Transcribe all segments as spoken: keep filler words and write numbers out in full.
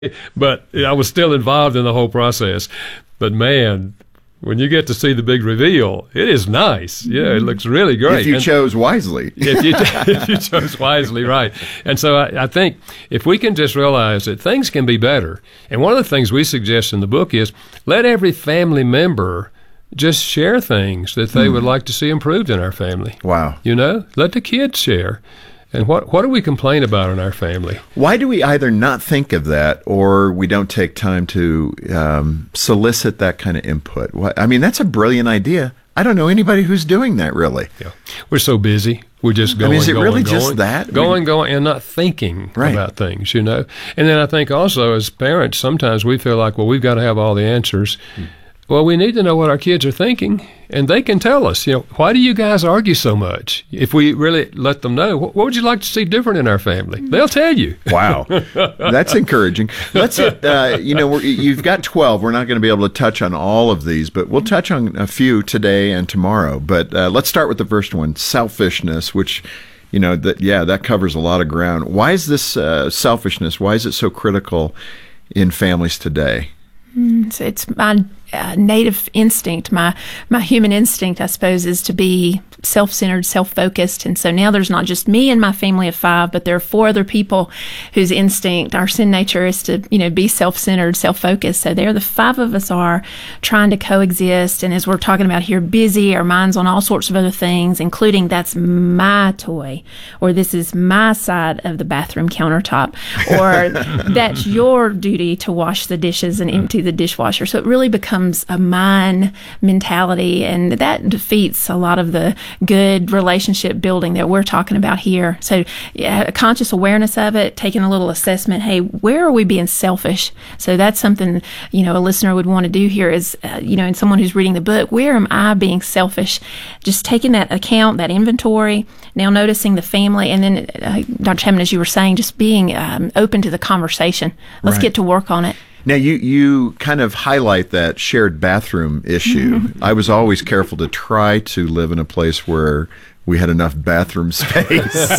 but I was still involved in the whole process. But man, when you get to see the big reveal, it is nice. Yeah, it looks really great. If you and chose wisely. if, you, if you chose wisely, right. And so I, I think if we can just realize that things can be better, and one of the things we suggest in the book is let every family member just share things that they mm. would like to see improved in our family. Wow. You know, let the kids share. And what what do we complain about in our family? Why do we either not think of that or we don't take time to um, solicit that kind of input? What, I mean, that's a brilliant idea. I don't know anybody who's doing that, really. Yeah. We're so busy. We're just going, I mean, is it going, really going, just that? Going, going, and not thinking right. about things, you know? And then I think also as parents, sometimes we feel like, well, we've got to have all the answers. Hmm. Well, we need to know what our kids are thinking, and they can tell us, you know, why do you guys argue so much? If we really let them know, what would you like to see different in our family? They'll tell you. Wow. That's encouraging. Let's, uh, you know, we're, you've got twelve. We're not going to be able to touch on all of these, but we'll touch on a few today and tomorrow. But uh, let's start with the first one, selfishness, which, you know, that yeah, that covers a lot of ground. Why is this uh, selfishness, why is it so critical in families today? Mm, so it's my uh, native instinct, my my human instinct, I suppose, is to be self-centered, self-focused. And so now there's not just me and my family of five, but there are four other people whose instinct, our sin nature, is to, you know, be self-centered, self-focused. So there the five of us are trying to coexist. And as we're talking about here, busy, our minds on all sorts of other things, including that's my toy, or this is my side of the bathroom countertop, or that's your duty to wash the dishes and empty the dishwasher. So it really becomes a mine mentality, and that defeats a lot of the good relationship building that we're talking about here. So yeah, a conscious awareness of it, taking a little assessment, hey, where are we being selfish? So that's something, you know, a listener would want to do here is, uh, you know, and someone who's reading the book, where am I being selfish? Just taking that account, that inventory, now noticing the family, and then, uh, Doctor Chapman, as you were saying, just being um, open to the conversation. Let's right. get to work on it. Now, you, you kind of highlight that shared bathroom issue. Mm-hmm. I was always careful to try to live in a place where we had enough bathroom space.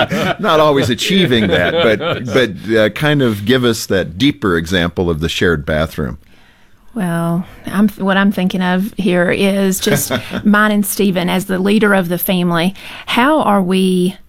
Not always achieving that, but, but uh, kind of give us that deeper example of the shared bathroom. Well, I'm, what I'm thinking of here is just mine and Stephen as the leader of the family. How are we